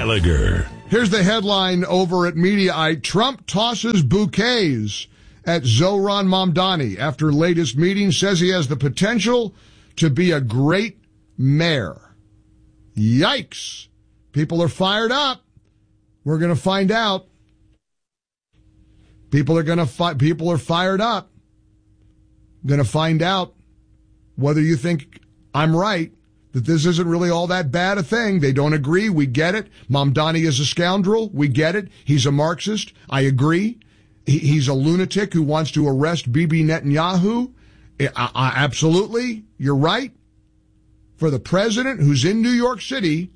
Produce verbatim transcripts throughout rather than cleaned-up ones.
Gallagher. Here's the headline over at Mediaite. Trump tosses bouquets at Zohran Mamdani after latest meeting, says he has the potential to be a great mayor. Yikes. People are fired up. We're going to find out. People are going to fi- people are fired up. Going to find out whether you think I'm right, that this isn't really all that bad a thing. They don't agree. We get it. Mamdani is a scoundrel. We get it. He's a Marxist. I agree. He, he's a lunatic who wants to arrest Bibi Netanyahu. I, I, absolutely. You're right. For the president who's in New York City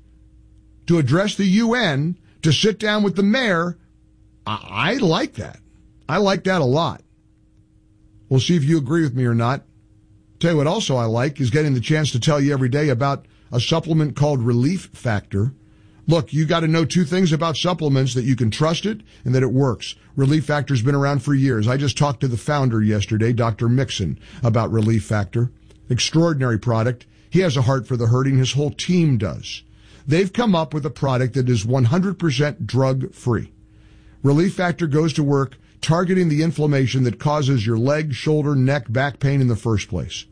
to address the U N, to sit down with the mayor, I, I like that. I like that a lot. We'll see if you agree with me or not. Tell you what also I like is getting the chance to tell you every day about a supplement called Relief Factor. Look, you got to know two things about supplements: that you can trust it and that it works. Relief Factor's been around for years. I just talked to the founder yesterday, Doctor Mixon, about Relief Factor. Extraordinary product. He has a heart for the hurting. His whole team does. They've come up with a product that is one hundred percent drug-free. Relief Factor goes to work targeting the inflammation that causes your leg, shoulder, neck, back pain in the first place.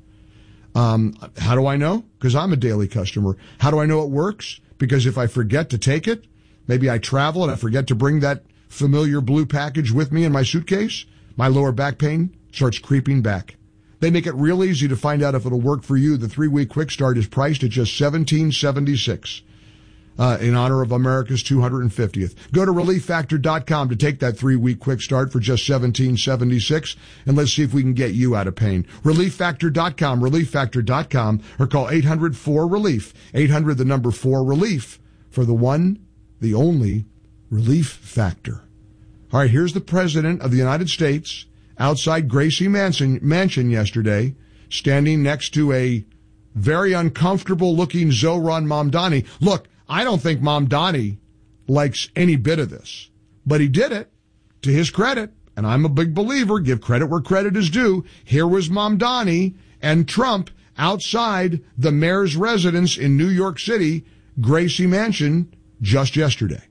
Um, how do I know? Because I'm a daily customer. How do I know it works? Because if I forget to take it, maybe I travel and I forget to bring that familiar blue package with me in my suitcase, my lower back pain starts creeping back. They make it real easy to find out if it'll work for you. The three-week quick start is priced at just seventeen seventy-six. Uh, in honor of America's two hundred fiftieth. Go to relief factor dot com to take that three-week quick start for just seventeen seventy-six, and let's see if we can get you out of pain. relief factor dot com, relief factor dot com, or call eight hundred four relief, eight hundred the number four relief, for the one, the only Relief Factor. All right, here's the President of the United States outside Gracie Mansion, Mansion yesterday, standing next to a very uncomfortable-looking Zohran Mamdani. Look, I don't think Mamdani likes any bit of this, but he did it to his credit, and I'm a big believer, give credit where credit is due. Here was Mamdani and Trump outside the mayor's residence in New York City, Gracie Mansion, just yesterday.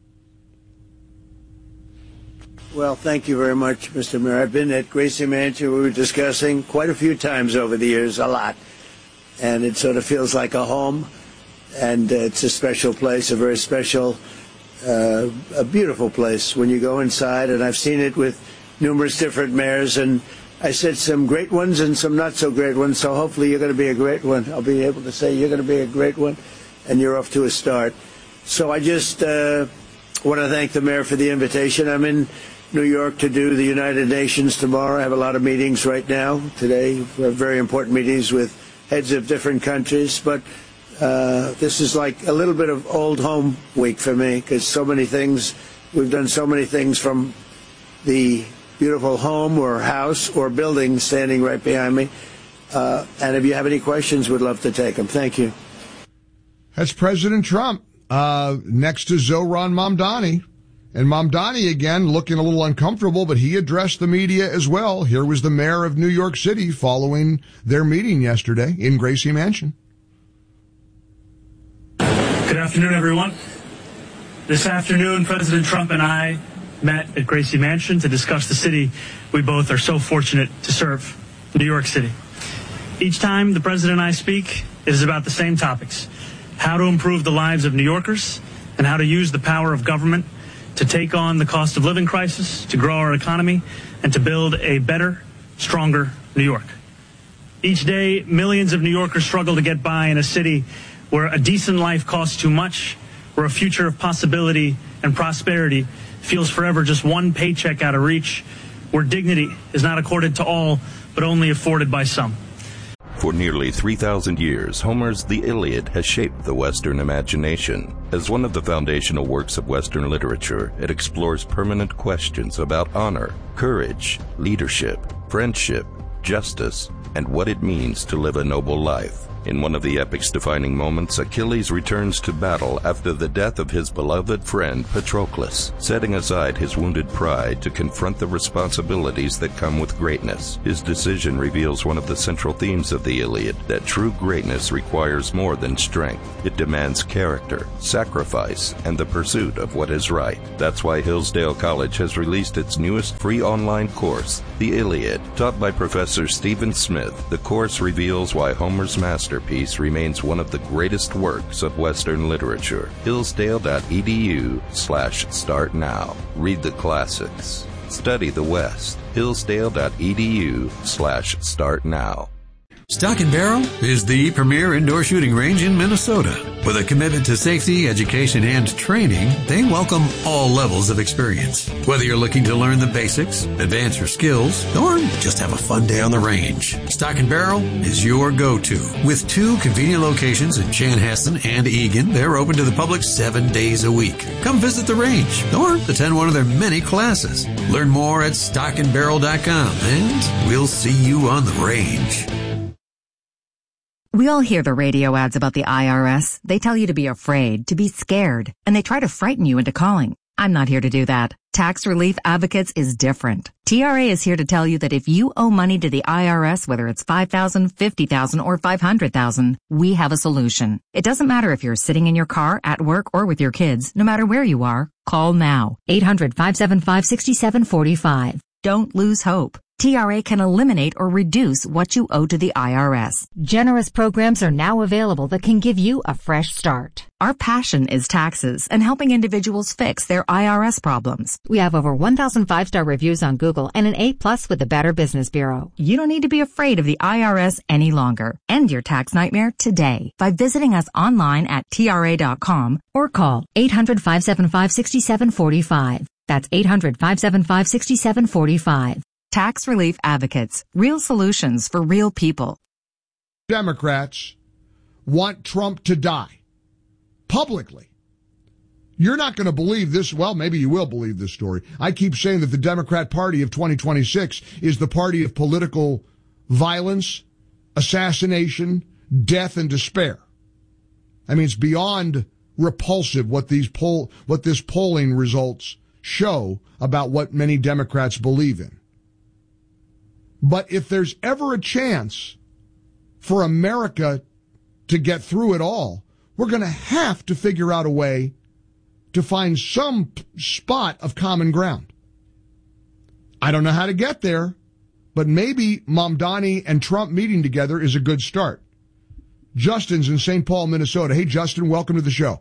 Well, thank you very much, Mister Mayor. I've been at Gracie Mansion. We were discussing quite a few times over the years, a lot, and it sort of feels like a home. And uh, it's a special place, a very special, uh, a beautiful place when you go inside. And I've seen it with numerous different mayors, and I said some great ones and some not so great ones. So hopefully you're going to be a great one. I'll be able to say you're going to be a great one, and you're off to a start. So I just uh, want to thank the mayor for the invitation. I'm in New York to do the United Nations tomorrow. I have a lot of meetings right now. Today, we have very important meetings with heads of different countries, but Uh, this is like a little bit of old home week for me, because so many things, we've done so many things from the beautiful home or house or building standing right behind me. Uh, and if you have any questions, we'd love to take them. Thank you. That's President Trump uh, next to Zohran Mamdani. And Mamdani, again, looking a little uncomfortable, but he addressed the media as well. Here was the mayor of New York City following their meeting yesterday in Gracie Mansion. Good afternoon, everyone. This afternoon, President Trump and I met at Gracie Mansion to discuss the city we both are so fortunate to serve, New York City. Each time the President and I speak, it is about the same topics: how to improve the lives of New Yorkers and how to use the power of government to take on the cost of living crisis, to grow our economy, and to build a better, stronger New York. Each day, millions of New Yorkers struggle to get by in a city where a decent life costs too much, where a future of possibility and prosperity feels forever just one paycheck out of reach, where dignity is not accorded to all, but only afforded by some. For nearly three thousand years, Homer's The Iliad has shaped the Western imagination. As one of the foundational works of Western literature, it explores permanent questions about honor, courage, leadership, friendship, justice, and what it means to live a noble life. In one of the epic's defining moments, Achilles returns to battle after the death of his beloved friend Patroclus, setting aside his wounded pride to confront the responsibilities that come with greatness. His decision reveals one of the central themes of the Iliad, that true greatness requires more than strength. It demands character, sacrifice, and the pursuit of what is right. That's why Hillsdale College has released its newest free online course, The Iliad. Taught by Professor Stephen Smith, the course reveals why Homer's masterpiece remains one of the greatest works of Western literature. Hillsdale.edu slash start now. Read the classics. Study the West. Hillsdale.edu slash start now. Stock and Barrel is the premier indoor shooting range in Minnesota. With a commitment to safety, education, and training, they welcome all levels of experience. Whether you're looking to learn the basics, advance your skills, or just have a fun day on the range, Stock and Barrel is your go-to. With two convenient locations in Chanhassen and Eagan, they're open to the public seven days a week. Come visit the range or attend one of their many classes. Learn more at stock and barrel dot com, and we'll see you on the range. We all hear the radio ads about the I R S. They tell you to be afraid, to be scared, and they try to frighten you into calling. I'm not here to do that. Tax Relief Advocates is different. T R A is here to tell you that if you owe money to the I R S, whether it's five thousand dollars, fifty thousand dollars, or five hundred thousand dollars, we have a solution. It doesn't matter if you're sitting in your car, at work, or with your kids. No matter where you are, call now. eight hundred, five seven five, six seven four five. Don't lose hope. T R A can eliminate or reduce what you owe to the I R S. Generous programs are now available that can give you a fresh start. Our passion is taxes and helping individuals fix their I R S problems. We have over one thousand five-star reviews on Google and an A plus with the Better Business Bureau. You don't need to be afraid of the I R S any longer. End your tax nightmare today by visiting us online at T R A dot com or call eight hundred, five seven five, six seven four five. That's eight hundred, five seven five, six seven four five. Tax Relief Advocates. Real solutions for real people. Democrats want Trump to die. Publicly. You're not going to believe this. Well, maybe you will believe this story. I keep saying that the Democrat Party of twenty twenty-six is the party of political violence, assassination, death, and despair. I mean, it's beyond repulsive what these poll, what this polling results show about what many Democrats believe in. But if there's ever a chance for America to get through it all, we're going to have to figure out a way to find some spot of common ground. I don't know how to get there, but maybe Mamdani and Trump meeting together is a good start. Justin's in Saint Paul, Minnesota. Hey, Justin, welcome to the show.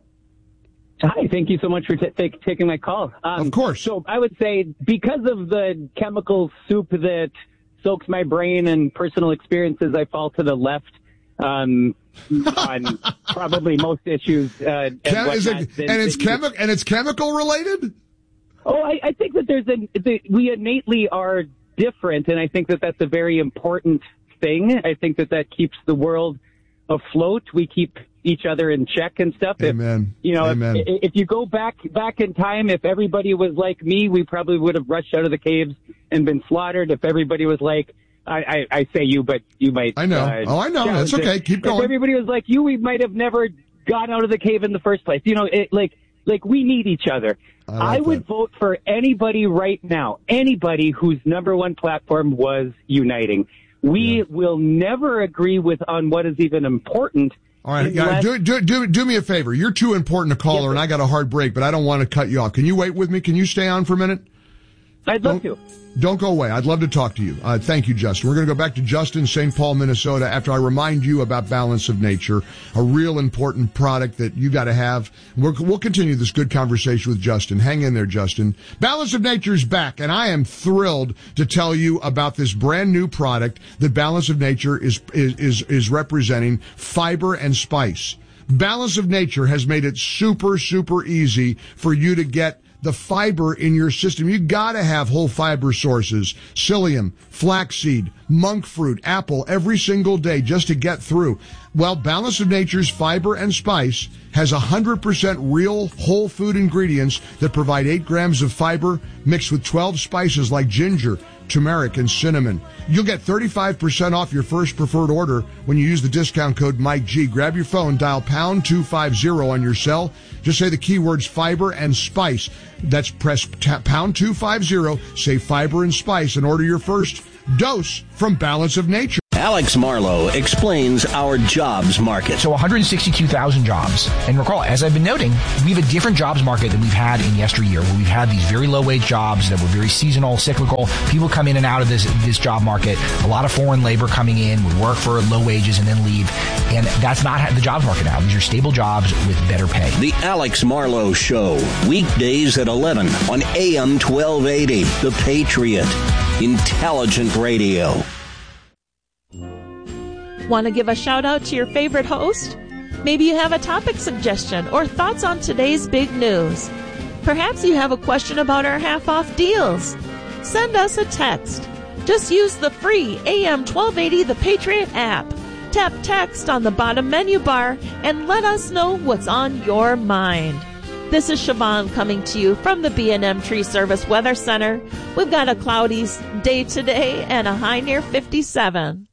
Hi, thank you so much for t- t- taking my call. Um, of course. So I would say because of the chemical soup that soaks my brain and personal experiences, I fall to the left um, on probably most issues. Uh, Chem- and, is it, and it's chemi- and it's chemical related? Oh, I, I think that there's a the, we innately are different, and I think that that's a very important thing. I think that that keeps the world afloat. We keep each other in check and stuff. Amen. If, you know, Amen. If, if you go back back in time, if everybody was like me, we probably would have rushed out of the caves and been slaughtered. If everybody was like, I, I, I say you, but you might. I know. Uh, oh, I know. That's okay. It. Keep going. If everybody was like you, we might have never gone out of the cave in the first place. You know, it, like like we need each other. I, like I would that. vote for anybody right now, anybody whose number one platform was uniting. We Yeah. will never agree with on what is even important. All right, unless- do, do, do, do me a favor. You're too important a caller, Yes, and I got a hard break, but I don't want to cut you off. Can you wait with me? Can you stay on for a minute? I'd love Don't- to. Don't go away. I'd love to talk to you. Uh, thank you, Justin. We're going to go back to Justin, Saint Paul, Minnesota, after I remind you about Balance of Nature, a real important product that you got to have. We're, we'll continue this good conversation with Justin. Hang in there, Justin. Balance of Nature is back, and I am thrilled to tell you about this brand new product that Balance of Nature is is is, is representing, fiber and spice. Balance of Nature has made it super, super easy for you to get the fiber in your system. You gotta have whole fiber sources, psyllium, flaxseed, monk fruit, apple every single day just to get through. Well, Balance of Nature's fiber and spice has one hundred percent real whole food ingredients that provide eight grams of fiber mixed with twelve spices like ginger, turmeric, and cinnamon. You'll get thirty-five percent off your first preferred order when you use the discount code Mike G. Grab your phone, dial pound two fifty on your cell. Just say the keywords fiber and spice. That's press ta- pound two fifty, say fiber and spice, and order your first dose from Balance of Nature. Alex Marlowe explains our jobs market. So one hundred sixty-two thousand jobs. And recall, as I've been noting, we have a different jobs market than we've had in yesteryear, where we've had these very low-wage jobs that were very seasonal, cyclical. People come in and out of this this job market. A lot of foreign labor coming in, would work for low wages and then leave. And that's not the jobs market now. These are stable jobs with better pay. The Alex Marlowe Show, weekdays at eleven on A M twelve eighty. The Patriot. Intelligent radio. Want to give a shout out to your favorite host? Maybe you have a topic suggestion or thoughts on today's big news. Perhaps you have a question about our half-off deals. Send us a text. Just use the free A M twelve eighty The Patriot app. Tap text on the bottom menu bar and let us know what's on your mind. This is Siobhan coming to you from the B and M Tree Service Weather Center. We've got a cloudy day today and a high near fifty-seven.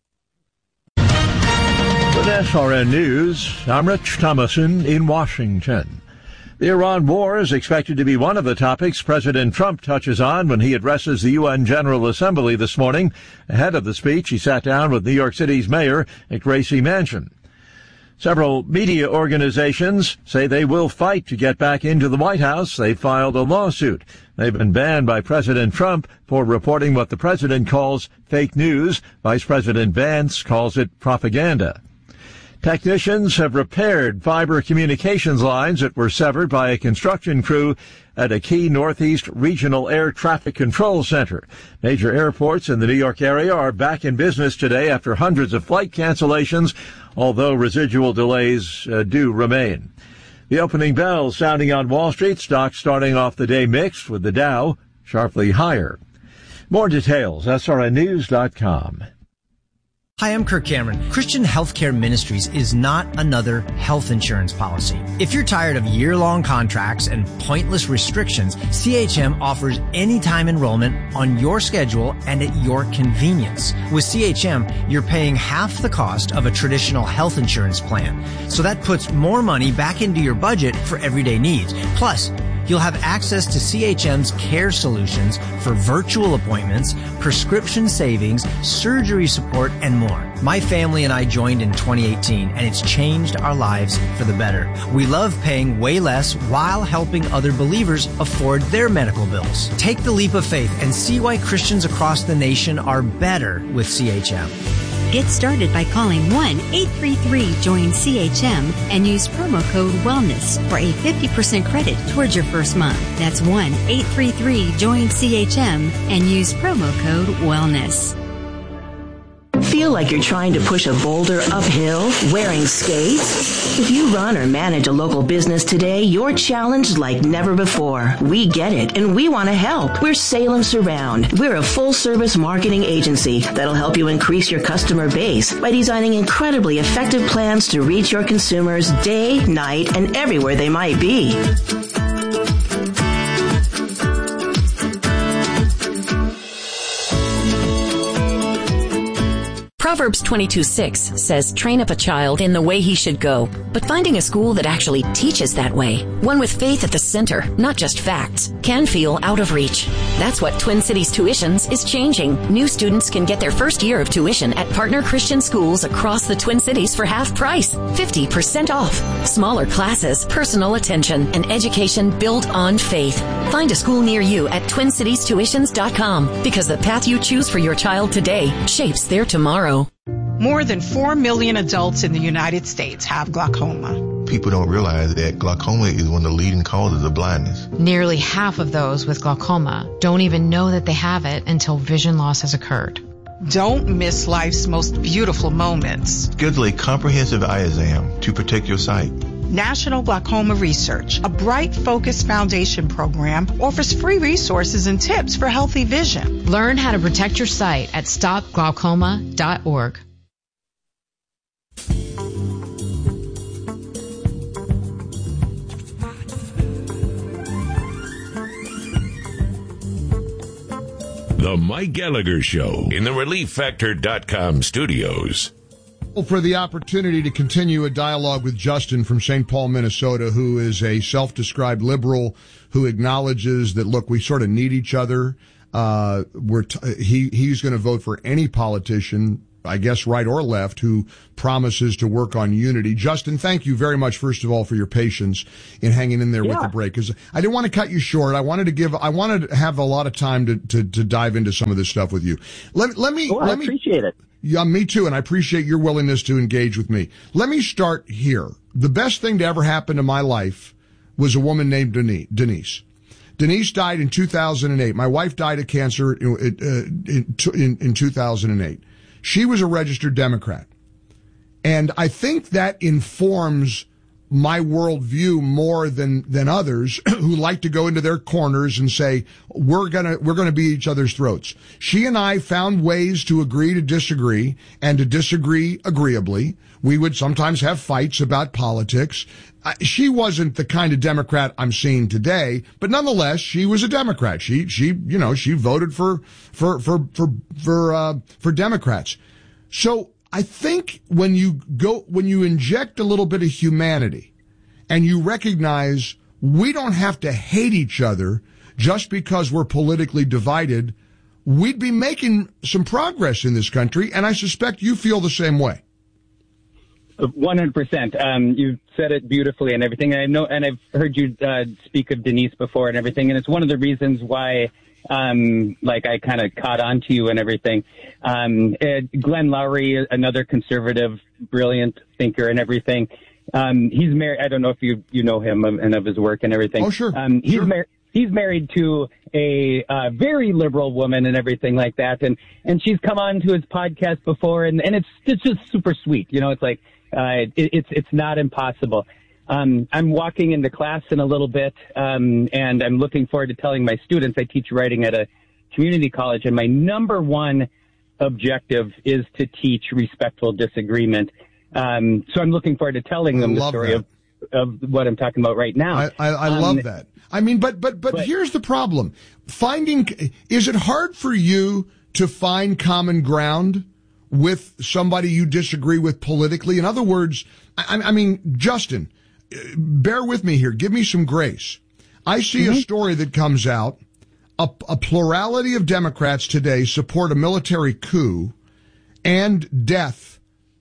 With S R N News, I'm Rich Thomason in Washington. The Iran war is expected to be one of the topics President Trump touches on when he addresses the U N General Assembly this morning. Ahead of the speech, he sat down with New York City's mayor at Gracie Mansion. Several media organizations say they will fight to get back into the White House. They filed a lawsuit. They've been banned by President Trump for reporting what the president calls fake news. Vice President Vance calls it propaganda. Technicians have repaired fiber communications lines that were severed by a construction crew at a key Northeast Regional Air Traffic Control Center. Major airports in the New York area are back in business today after hundreds of flight cancellations, although residual delays uh, do remain. The opening bell sounding on Wall Street, stocks starting off the day mixed with the Dow sharply higher. More details, S R N news dot com. Hi, I'm Kirk Cameron. Christian Healthcare Ministries is not another health insurance policy. If you're tired of year-long contracts and pointless restrictions, C H M offers anytime enrollment on your schedule and at your convenience. With C H M, you're paying half the cost of a traditional health insurance plan. So that puts more money back into your budget for everyday needs. Plus, you'll have access to C H M's care solutions for virtual appointments, prescription savings, surgery support, and more. My family and I joined in twenty eighteen, and it's changed our lives for the better. We love paying way less while helping other believers afford their medical bills. Take the leap of faith and see why Christians across the nation are better with C H M. Get started by calling one eight three three join C H M and use promo code WELLNESS for a fifty percent credit towards your first month. That's one eight three three join C H M and use promo code WELLNESS. Feel like you're trying to push a boulder uphill wearing skates? If you run or manage a local business today, you're challenged like never before. We get it, and we want to help. We're Salem Surround. We're a full-service marketing agency that'll help you increase your customer base by designing incredibly effective plans to reach your consumers day, night, and everywhere they might be. Proverbs twenty-two six says, train up a child in the way he should go, but finding a school that actually teaches that way, one with faith at the center, not just facts, can feel out of reach. That's what Twin Cities Tuitions is changing. New students can get their first year of tuition at partner Christian schools across the Twin Cities for half price, fifty percent off. Smaller classes, personal attention, and education built on faith. Find a school near you at twin cities tuitions dot com, because the path you choose for your child today shapes their tomorrow. More than four million adults in the United States have glaucoma. People don't realize that glaucoma is one of the leading causes of blindness. Nearly half of those with glaucoma don't even know that they have it until vision loss has occurred. Don't miss life's most beautiful moments. Schedule a comprehensive eye exam to protect your sight. National Glaucoma Research, a Bright Focus Foundation program, offers free resources and tips for healthy vision. Learn how to protect your sight at stop glaucoma dot org. The Mike Gallagher Show in the relief factor dot com studios. For the opportunity to continue a dialogue with Justin from Saint Paul, Minnesota, who is a self-described liberal who acknowledges that, look, we sort of need each other. Uh, we're t- he he's going to vote for any politician, I guess right or left, who promises to work on unity. Justin, thank you very much, first of all, for your patience in hanging in there yeah. with the break. Because I didn't want to cut you short. I wanted to give, I wanted to have a lot of time to, to, to dive into some of this stuff with you. Let, let me, oh, let I me appreciate it. Yeah, me too, and I appreciate your willingness to engage with me. Let me start here. The best thing to ever happen to my life was a woman named Denise. Denise died in two thousand eight. My wife died of cancer in, in, in, in two thousand eight. She was a registered Democrat. And I think that informs my worldview more than, than others who like to go into their corners and say, we're gonna, we're gonna be each other's throats. She and I found ways to agree to disagree and to disagree agreeably. We would sometimes have fights about politics. Uh, she wasn't the kind of Democrat I'm seeing today, but nonetheless, she was a Democrat. She, she, you know, she voted for, for, for, for, for, uh, for Democrats. So, I think when you go, when you inject a little bit of humanity and you recognize we don't have to hate each other just because we're politically divided, we'd be making some progress in this country. And I suspect you feel the same way. one hundred percent. Um, you said it beautifully and everything. And I know, and I've heard you uh, speak of Denise before and everything. And it's one of the reasons why Um, like I kind of caught on to you and everything. Um, Ed, Glenn Lowry, another conservative, brilliant thinker and everything. Um, he's married. I don't know if you, you know him and of his work and everything. Oh, sure. Um, he's sure. married. He's married to a uh, very liberal woman and everything like that. And, and she's come on to his podcast before and, and it's, it's just super sweet. You know, it's like, uh, it, it's, it's not impossible. Um, I'm walking into class in a little bit, um, and I'm looking forward to telling my students. I teach writing at a community college, and my number one objective is to teach respectful disagreement. Um, so I'm looking forward to telling them the story of, of what I'm talking about right now. I, I, I um, love that. I mean, but, but, but, but here's the problem. Finding, is it hard for you to find common ground with somebody you disagree with politically? In other words, I, I mean, Justin, bear with me here. Give me some grace. I see mm-hmm. a story that comes out. A, a plurality of Democrats today support a military coup and death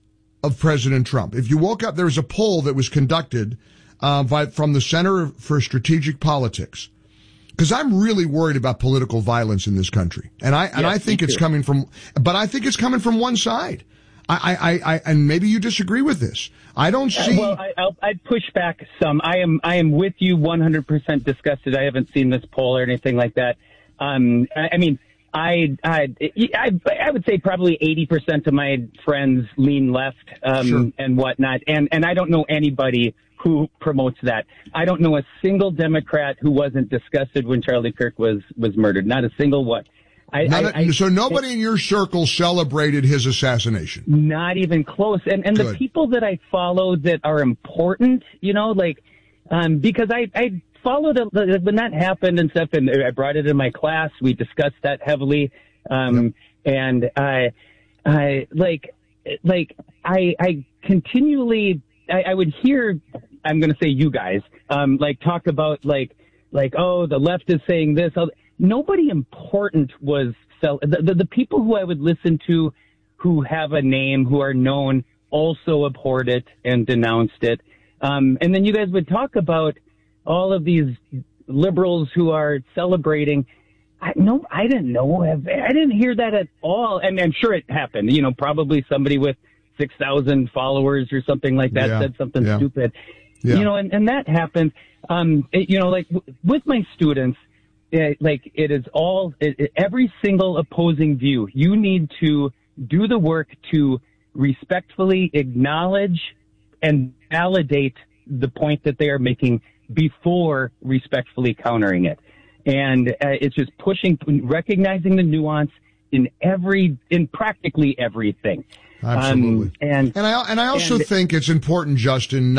of President Trump. If you woke up, there was a poll that was conducted uh, by, from the Center for Strategic Politics. Because I'm really worried about political violence in this country. And I, and yes, I think it's coming from, but I think it's coming from one side. I, I, I, and maybe you disagree with this. I don't see. Uh, well, I, I'll, I'd push back some. I am, I am with you one hundred percent disgusted. I haven't seen this poll or anything like that. Um, I, I mean, I, I, I, I would say probably eighty percent of my friends lean left, um, sure. and whatnot. And, and I don't know anybody who promotes that. I don't know a single Democrat who wasn't disgusted when Charlie Kirk was, was murdered. Not a single one. I, None, I, so nobody it, in your circle celebrated his assassination? Not even close. And and Good. The people that I follow that are important, you know, like, um, because I, I followed a, when that happened and stuff, and I brought it in my class. We discussed that heavily. Um, yep. And I, I, like, like, I, I continually, I, I would hear, I'm going to say you guys, um, like, talk about, like, like, oh, the left is saying this. Nobody important was sell the, the the people who I would listen to, who have a name, who are known, also abhorred it and denounced it. Um, and then you guys would talk about all of these liberals who are celebrating. I no, I didn't know. I didn't hear that at all. I mean, I'm sure it happened. You know, probably somebody with six thousand followers or something like that yeah. said something yeah. stupid. Yeah. You know, and, and that happened. Um, it, you know, like w- with my students. It, like it is all it, it, every single opposing view. You need to do the work to respectfully acknowledge and validate the point that they are making before respectfully countering it. And uh, it's just pushing, recognizing the nuance in every, in practically everything. Absolutely. Um, and, and I, and I also and, think it's important, Justin, not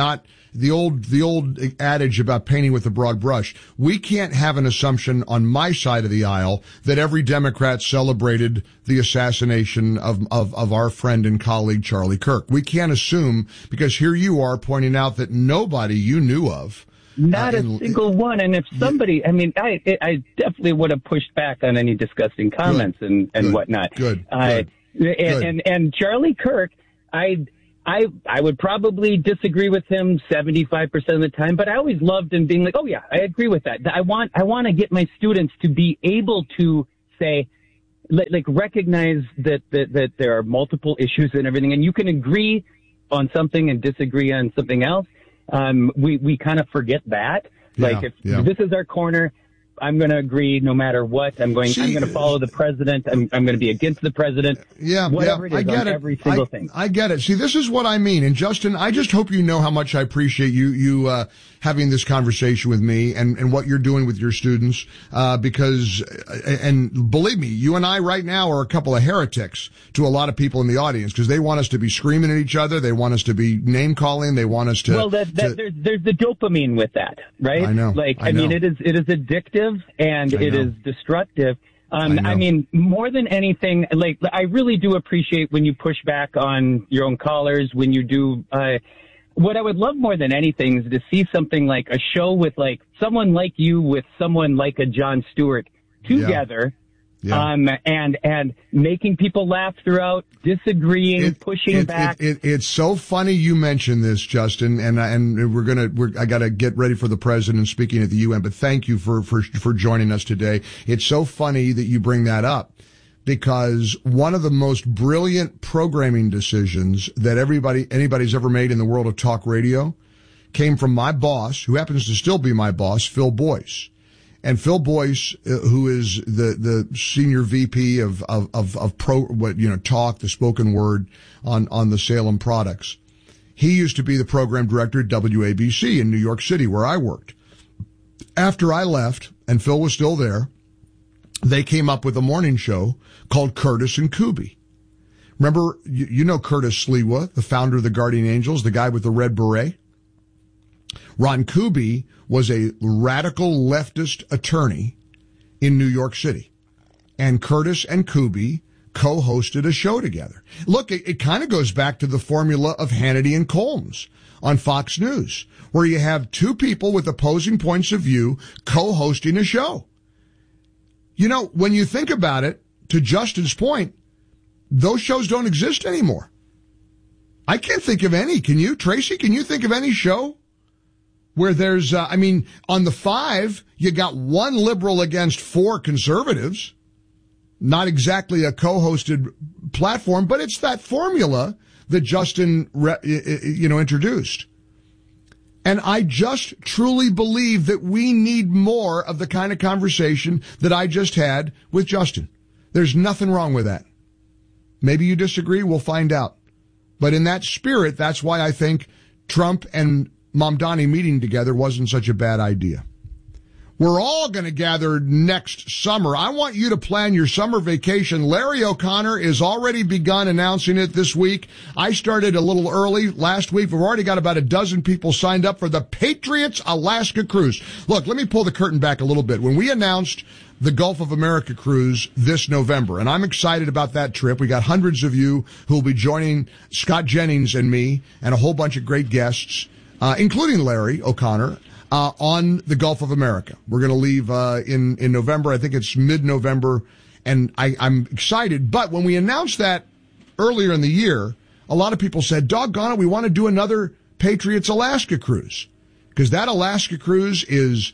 the old, the old adage about painting with a broad brush. We can't have an assumption on my side of the aisle that every Democrat celebrated the assassination of, of, of our friend and colleague Charlie Kirk. We can't assume, because here you are pointing out that nobody you knew of Not uh, a in, single one. And if somebody, I mean, I I definitely would have pushed back on any disgusting comments Good. and, and Good. whatnot. Good. Uh, Good. And, and and Charlie Kirk, I I I would probably disagree with him seventy-five percent of the time, but I always loved him being like, oh yeah, I agree with that. I want I want to get my students to be able to say, like, recognize that, that that there are multiple issues and everything, and you can agree on something and disagree on something else. Um, we, we kind of forget that. Yeah, like, if yeah. this is our corner, I'm going to agree no matter what. I'm going, See, I'm going to follow the president. I'm, I'm going to be against the president. Yeah, whatever yeah, it is, I get on it. every single I, thing. I get it. See, this is what I mean. And Justin, I just hope you know how much I appreciate you, you, uh, having this conversation with me and, and what you're doing with your students. Uh, because, and believe me, you and I right now are a couple of heretics to a lot of people in the audience, because they want us to be screaming at each other. They want us to be name calling. They want us to. Well, that, that, to, there's, there's the dopamine with that, right? I know. Like, I, I know. mean, it is, it is addictive and I it know. is destructive. Um, I know. I mean, more than anything, like, I really do appreciate when you push back on your own callers, when you do, uh, what I would love more than anything is to see something like a show with like someone like you with someone like a Jon Stewart together. Yeah. Um, and, and making people laugh throughout, disagreeing, It- pushing it, back. It, it, it's so funny you mentioned this, Justin, and and we're gonna we're I gotta get ready for the president speaking at the U N. But thank you for for for joining us today. It's so funny that you bring that up, because one of the most brilliant programming decisions that everybody anybody's ever made in the world of talk radio came from my boss, who happens to still be my boss, Phil Boyce. And Phil Boyce, uh, who is the, the senior V P of, of, of, of pro, what, you know, talk, the spoken word on, on the Salem products. He used to be the program director at W A B C in New York City, where I worked. After I left, and Phil was still there, they came up with a morning show called Curtis and Kuby. Remember, you, you know Curtis Sliwa, the founder of the Guardian Angels, the guy with the red beret? Ron Kuby was a radical leftist attorney in New York City. And Curtis and Kuby co-hosted a show together. Look, it, it kind of goes back to the formula of Hannity and Colmes on Fox News, where you have two people with opposing points of view co-hosting a show. You know, when you think about it, to Justin's point, those shows don't exist anymore. I can't think of any. Can you, Tracy? Can you think of any show where there's, uh, I mean, on the five, you got one liberal against four conservatives. Not exactly a co-hosted platform, but it's that formula that Justin, you know, introduced. And I just truly believe that we need more of the kind of conversation that I just had with Justin. There's nothing wrong with that. Maybe you disagree. We'll find out. But in that spirit, that's why I think Trump and Mamdani meeting together wasn't such a bad idea. We're all going to gather next summer. I want you to plan your summer vacation. Larry O'Connor is already begun announcing it this week. I started a little early last week. We've already got about a dozen people signed up for the Patriots Alaska Cruise. Look, let me pull the curtain back a little bit. When we announced the Gulf of America cruise this November, and I'm excited about that trip. We got hundreds of you who will be joining Scott Jennings and me and a whole bunch of great guests, uh, including Larry O'Connor. Uh, on the Gulf of America. We're going to leave, uh, in, in November. I think it's mid-November. And I, I'm excited. But when we announced that earlier in the year, a lot of people said, doggone it, we want to do another Patriots Alaska cruise. Because that Alaska cruise is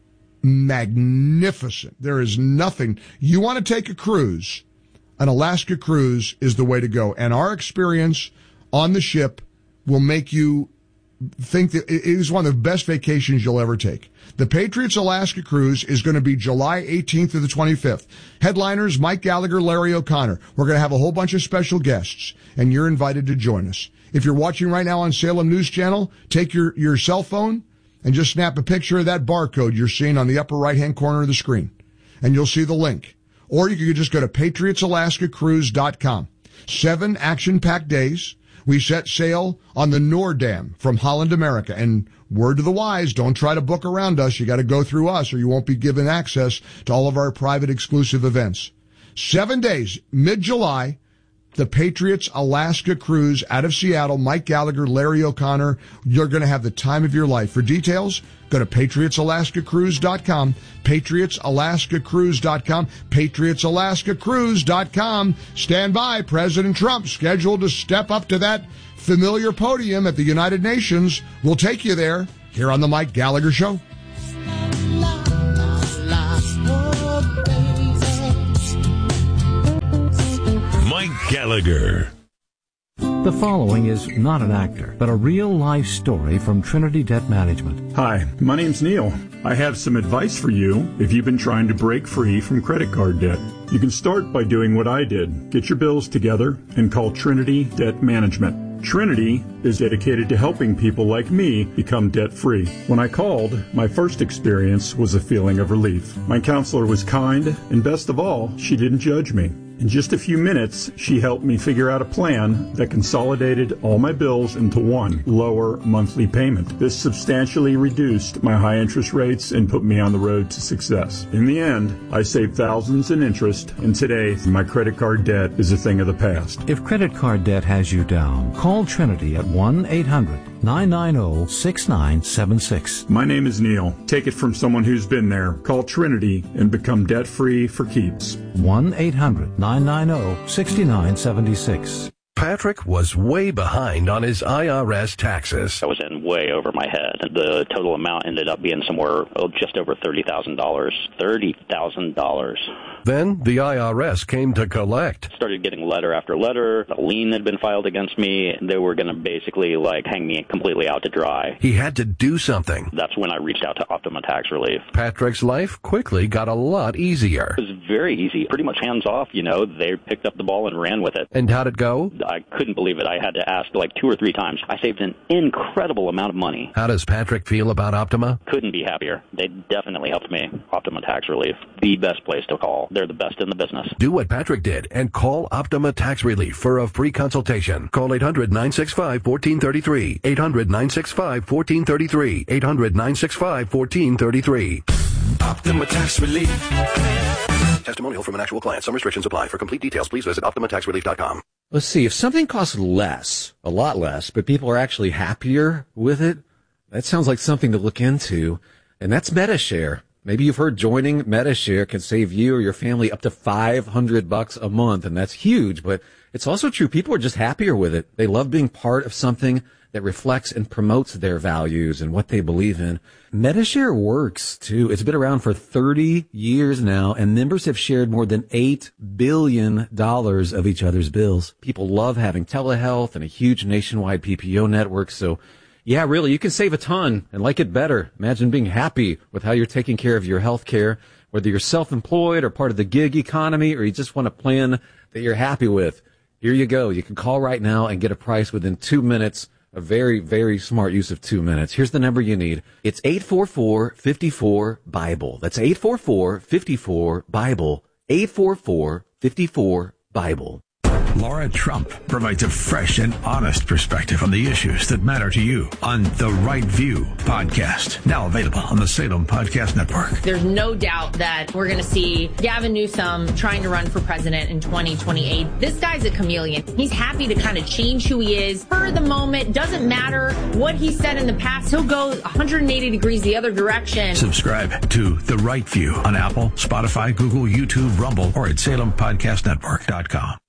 magnificent. There is nothing. You want to take a cruise, an Alaska cruise is the way to go. And our experience on the ship will make you think that it is one of the best vacations you'll ever take. The Patriots Alaska Cruise is going to be July eighteenth to the twenty-fifth. Headliners, Mike Gallagher, Larry O'Connor. We're going to have a whole bunch of special guests, and you're invited to join us. If you're watching right now on Salem News Channel, take your, your cell phone and just snap a picture of that barcode you're seeing on the upper right-hand corner of the screen, and you'll see the link. Or you could just go to patriots alaska cruise dot com. Seven action-packed days We set sail on the Noordam from Holland America. And word to the wise, don't try to book around us. You got to go through us or you won't be given access to all of our private exclusive events. Seven days, mid-July, the Patriots Alaska Cruise out of Seattle. Mike Gallagher, Larry O'Connor. You're going to have the time of your life. For details, go to patriots alaska cruise dot com, patriots alaska cruise dot com, patriots alaska cruise dot com. Stand by. President Trump scheduled to step up to that familiar podium at the United Nations. We'll take you there here on the Mike Gallagher Show. Mike Gallagher. The following is not an actor, but a real-life story from Trinity Debt Management. Hi, my name's Neil. I have some advice for you if you've been trying to break free from credit card debt. You can start by doing what I did. Get your bills together and call Trinity Debt Management. Trinity is dedicated to helping people like me become debt-free. When I called, my first experience was a feeling of relief. My counselor was kind, and best of all, she didn't judge me. In just a few minutes, she helped me figure out a plan that consolidated all my bills into one lower monthly payment. This substantially reduced my high interest rates and put me on the road to success. In the end, I saved thousands in interest, and today, my credit card debt is a thing of the past. If credit card debt has you down, call Trinity at one eight hundred nine nine zero six nine seven six. My name is Neil. Take it from someone who's been there. Call Trinity and become debt-free for keeps. one eight hundred nine nine zero six nine seven six. Patrick was way behind on his I R S taxes. I was in way over my head. The total amount ended up being somewhere oh, just over thirty thousand dollars. thirty thousand dollars. Then the I R S came to collect. Started getting letter after letter. A lien had been filed against me. They were going to basically like hang me completely out to dry. He had to do something. That's when I reached out to Optima Tax Relief. Patrick's life quickly got a lot easier. It was very easy. Pretty much hands off, you know. They picked up the ball and ran with it. And how'd it go? I couldn't believe it. I had to ask like two or three times. I saved an incredible amount of money. How does Patrick feel about Optima? Couldn't be happier. They definitely helped me. Optima Tax Relief. The best place to call. They're the best in the business. Do what Patrick did and call Optima Tax Relief for a free consultation. Call eight hundred nine six five one four three three. eight hundred nine six five one four three three. eight hundred nine six five one four three three. Optima Tax Relief. Testimonial from an actual client. Some restrictions apply. For complete details, please visit optima tax relief dot com. Let's see. If something costs less, a lot less, but people are actually happier with it, that sounds like something to look into. And that's MediShare. Maybe you've heard joining MediShare can save you or your family up to five hundred bucks a month, and that's huge. But it's also true. People are just happier with it. They love being part of something that reflects and promotes their values and what they believe in. MediShare works, too. It's been around for thirty years now, and members have shared more than eight billion dollars of each other's bills. People love having telehealth and a huge nationwide P P O network, so yeah, really, you can save a ton and like it better. Imagine being happy with how you're taking care of your health care, whether you're self-employed or part of the gig economy, or you just want a plan that you're happy with. Here you go. You can call right now and get a price within two minutes. A very, very smart use of two minutes. Here's the number you need. It's eight four four, five four, BIBLE. That's eight four four, five four, BIBLE. eight four four, five four, BIBLE. Laura Trump provides a fresh and honest perspective on the issues that matter to you on The Right View podcast, now available on the Salem Podcast Network. There's no doubt that we're going to see Gavin Newsom trying to run for president in twenty twenty-eight. This guy's a chameleon. He's happy to kind of change who he is for the moment. Doesn't matter what he said in the past. He'll go one hundred eighty degrees the other direction. Subscribe to The Right View on Apple, Spotify, Google, YouTube, Rumble, or at salem podcast network dot com.